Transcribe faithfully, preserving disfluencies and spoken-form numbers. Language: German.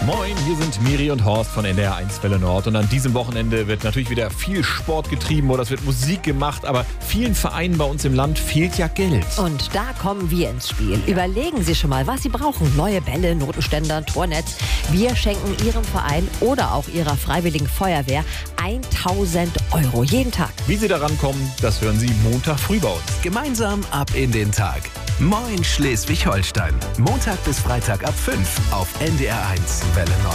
Moin, hier sind Miri und Horst von N D R eins Welle Nord. Und an diesem Wochenende wird natürlich wieder viel Sport getrieben oder es wird Musik gemacht. Aber vielen Vereinen bei uns im Land fehlt ja Geld. Und da kommen wir ins Spiel. Überlegen Sie schon mal, was Sie brauchen. Neue Bälle, Notenständer, Tornetz. Wir schenken Ihrem Verein oder auch Ihrer Freiwilligen Feuerwehr tausend Euro jeden Tag. Wie Sie daran kommen, das hören Sie Montag früh bei uns. Gemeinsam ab in den Tag. Moin Schleswig-Holstein. Montag bis Freitag ab fünf auf N D R eins Welle Nord.